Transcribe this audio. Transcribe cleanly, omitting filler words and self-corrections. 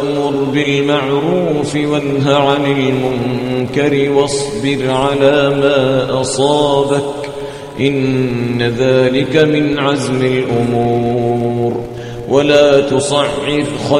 وأمر بالمعروف وانه عن المنكر واصبر على ما أصابك إن ذلك من عزم الأمور. ولا تصعر